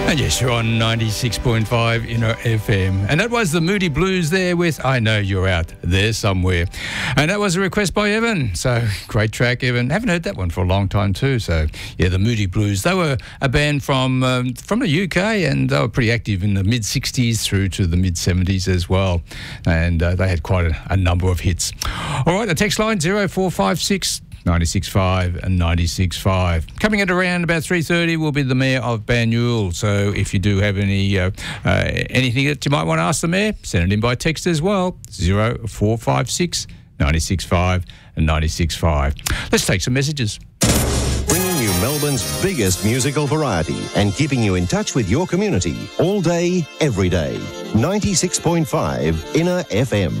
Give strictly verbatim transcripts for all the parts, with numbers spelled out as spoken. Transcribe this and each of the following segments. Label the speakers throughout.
Speaker 1: And yes, you're on ninety-six point five Inner F M. And that was the Moody Blues there with I Know You're Out There Somewhere. And that was a request by Evan. So, great track, Evan. Haven't heard that one for a long time too. So, yeah, the Moody Blues. They were a band from um, from the U K, and they were pretty active in the mid-sixties through to the mid-seventies as well. And uh, they had quite a, a number of hits. All right, the text line zero four five six ninety-six five and ninety-six five. Coming at around about three thirty will be the Mayor of Banyule. So if you do have any uh, uh, anything that you might want to ask the Mayor, send it in by text as well. zero four five six ninety-six five and ninety-six five. Let's take some messages.
Speaker 2: Bringing you Melbourne's biggest musical variety and keeping you in touch with your community all day, every day. ninety-six point five Inner F M.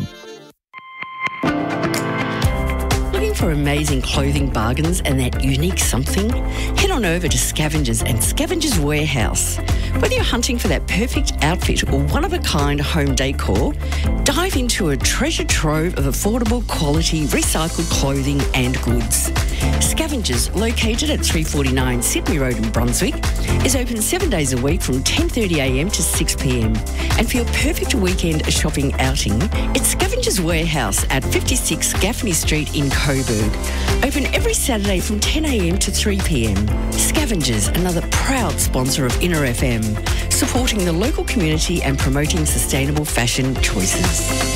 Speaker 3: For amazing clothing bargains and that unique something, head on over to Scavengers and Scavengers Warehouse. Whether you're hunting for that perfect outfit or one-of-a-kind home decor, dive into a treasure trove of affordable, quality, recycled clothing and goods. Scavengers, located at three forty-nine Sydney Road in Brunswick, is open seven days a week from ten thirty a m to six p m. And for your perfect weekend shopping outing, it's Scavengers Warehouse at fifty-six Gaffney Street in Coburg. Open every Saturday from ten a m to three p m. Scavengers, another proud sponsor of Inner F M, supporting the local community and promoting sustainable fashion choices.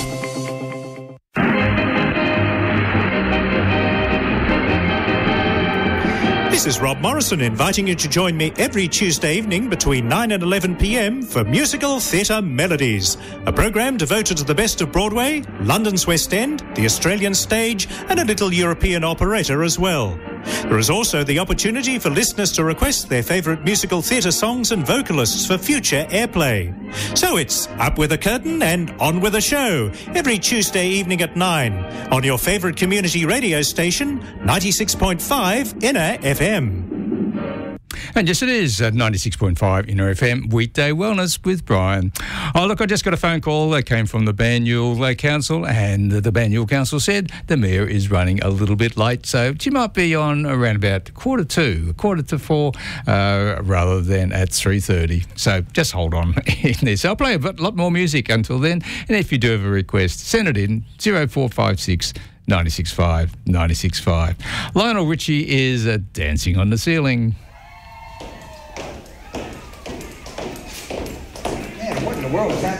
Speaker 4: This is Rob Morrison inviting you to join me every Tuesday evening between nine and eleven p m for Musical Theatre Melodies, a programme devoted to the best of Broadway, London's West End, the Australian stage and a little European operator as well. There is also the opportunity for listeners to request their favourite musical theatre songs and vocalists for future airplay. So it's up with a curtain and on with a show every Tuesday evening at nine on your favourite community radio station, ninety-six point five Inner F M.
Speaker 1: And yes, it is at ninety-six point five Inner F M, Weekday Wellness with Brian. Oh, look, I just got a phone call that came from the Banyule Council, and the Banyule Council said the Mayor is running a little bit late, so she might be on around about quarter to, quarter to four, uh, rather than at three thirty. So just hold on in there. So I'll play a lot more music until then, and if you do have a request, send it in, zero four five six ninety-six five ninety-six five. Lionel Richie is uh, Dancing on the Ceiling.
Speaker 5: What in the world is that?